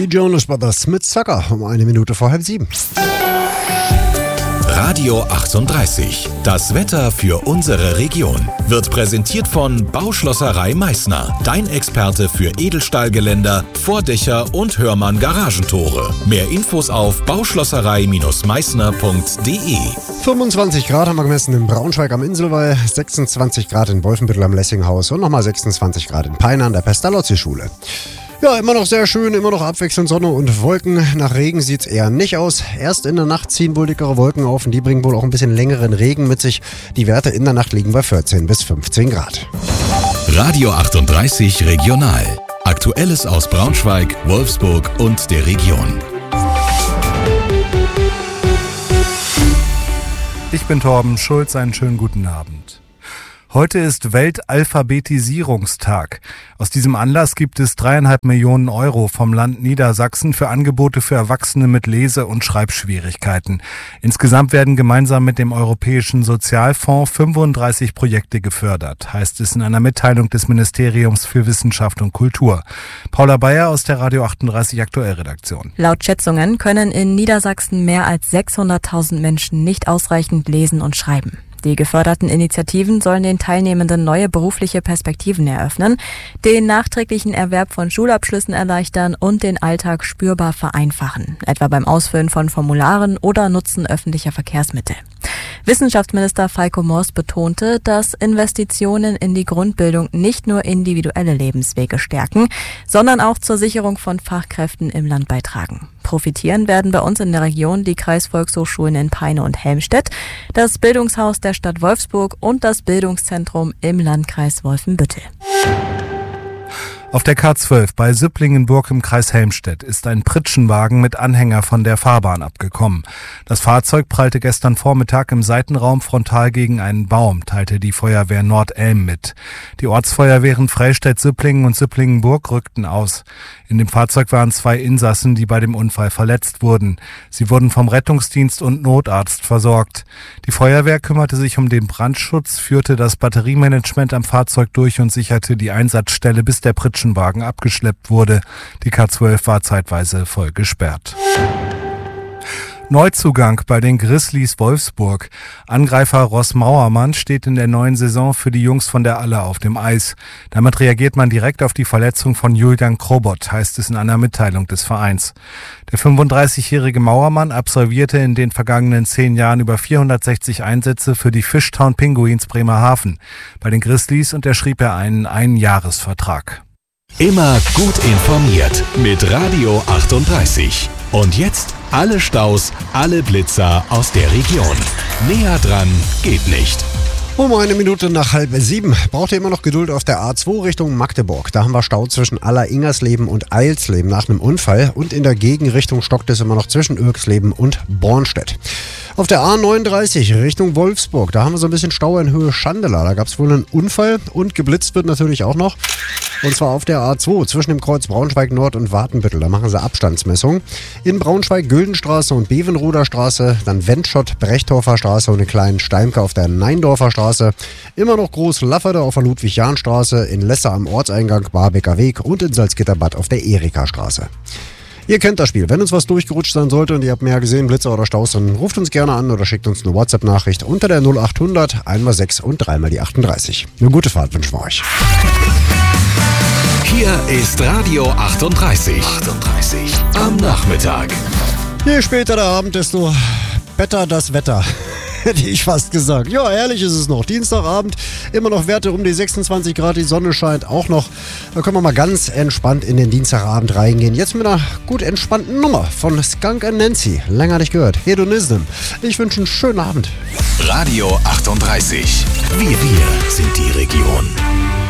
Die Jonas Brothers mit Sucker um 6:01. Radio 38. Das Wetter für unsere Region wird präsentiert von Bauschlosserei Meißner. Dein Experte für Edelstahlgeländer, Vordächer und Hörmann Garagentore. Mehr Infos auf bauschlosserei-meißner.de. 25 Grad haben wir gemessen in Braunschweig am Inselwall, 26 Grad in Wolfenbüttel am Lessinghaus und nochmal 26 Grad in Peine an der Pestalozzi-Schule. Ja, immer noch sehr schön, immer noch abwechselnd Sonne und Wolken. Nach Regen sieht's eher nicht aus. Erst in der Nacht ziehen wohl dickere Wolken auf und die bringen wohl auch ein bisschen längeren Regen mit sich. Die Werte in der Nacht liegen bei 14 bis 15 Grad. Radio 38 Regional. Aktuelles aus Braunschweig, Wolfsburg und der Region. Ich bin Torben Schulz, einen schönen guten Abend. Heute ist Weltalphabetisierungstag. Aus diesem Anlass gibt es 3,5 Millionen Euro vom Land Niedersachsen für Angebote für Erwachsene mit Lese- und Schreibschwierigkeiten. Insgesamt werden gemeinsam mit dem Europäischen Sozialfonds 35 Projekte gefördert, heißt es in einer Mitteilung des Ministeriums für Wissenschaft und Kultur. Paula Bayer aus der Radio 38 Aktuellredaktion. Laut Schätzungen können in Niedersachsen mehr als 600.000 Menschen nicht ausreichend lesen und schreiben. Die geförderten Initiativen sollen den Teilnehmenden neue berufliche Perspektiven eröffnen, den nachträglichen Erwerb von Schulabschlüssen erleichtern und den Alltag spürbar vereinfachen, etwa beim Ausfüllen von Formularen oder Nutzen öffentlicher Verkehrsmittel. Wissenschaftsminister Falco Moors betonte, dass Investitionen in die Grundbildung nicht nur individuelle Lebenswege stärken, sondern auch zur Sicherung von Fachkräften im Land beitragen. Profitieren werden bei uns in der Region die Kreisvolkshochschulen in Peine und Helmstedt, das Bildungshaus der Stadt Wolfsburg und das Bildungszentrum im Landkreis Wolfenbüttel. Auf der K12 bei Süpplingenburg im Kreis Helmstedt ist ein Pritschenwagen mit Anhänger von der Fahrbahn abgekommen. Das Fahrzeug prallte gestern Vormittag im Seitenraum frontal gegen einen Baum, teilte die Feuerwehr Nordelm mit. Die Ortsfeuerwehren Freistädt-Süpplingen und Süpplingenburg rückten aus. In dem Fahrzeug waren 2 Insassen, die bei dem Unfall verletzt wurden. Sie wurden vom Rettungsdienst und Notarzt versorgt. Die Feuerwehr kümmerte sich um den Brandschutz, führte das Batteriemanagement am Fahrzeug durch und sicherte die Einsatzstelle, bis der Pritschenwagen abgeschleppt wurde. Die K12 war zeitweise voll gesperrt. Neuzugang bei den Grizzlies Wolfsburg. Angreifer Ross Mauermann steht in der neuen Saison für die Jungs von der Aller auf dem Eis. Damit reagiert man direkt auf die Verletzung von Julian Krobot, heißt es in einer Mitteilung des Vereins. Der 35-jährige Mauermann absolvierte in den vergangenen 10 Jahren über 460 Einsätze für die Fishtown Pinguins Bremerhaven. Bei den Grizzlies unterschrieb er einen Einjahresvertrag. Immer gut informiert mit Radio 38. Und jetzt alle Staus, alle Blitzer aus der Region. Näher dran geht nicht. Um 6:01. Braucht ihr immer noch Geduld auf der A2 Richtung Magdeburg. Da haben wir Stau zwischen Aller-Ingersleben und Eilsleben nach einem Unfall. Und in der Gegenrichtung stockt es immer noch zwischen Irksleben und Bornstedt. Auf der A39 Richtung Wolfsburg, da haben wir so ein bisschen Stau in Höhe Schandela. Da gab es wohl einen Unfall und geblitzt wird natürlich auch noch. Und zwar auf der A2 zwischen dem Kreuz Braunschweig Nord und Watenbüttel. Da machen sie Abstandsmessungen. In Braunschweig Güldenstraße und Bevenroder Straße, dann Wendschott Brechdorfer Straße und eine kleine Steimke auf der Neindorfer Straße. Immer noch Groß Lafferde auf der Ludwig-Jahn-Straße, in Lesse am Ortseingang Barbecker Weg und in Salzgitterbad auf der Erika-Straße. Ihr kennt das Spiel. Wenn uns was durchgerutscht sein sollte und ihr habt mehr gesehen, Blitzer oder Staus, dann ruft uns gerne an oder schickt uns eine WhatsApp-Nachricht unter der 0800 1x6 und 3x38. Eine gute Fahrt wünschen wir euch. Hier ist Radio 38. Am Nachmittag. Je später der Abend, desto besser das Wetter. Hätte ich fast gesagt. Ja, herrlich ist es noch. Dienstagabend, immer noch Werte um die 26 Grad, die Sonne scheint auch noch. Da können wir mal ganz entspannt in den Dienstagabend reingehen. Jetzt mit einer gut entspannten Nummer von Skunk and Nancy. Länger nicht gehört. Hedonism. Ich wünsche einen schönen Abend. Radio 38. Wir sind die Region.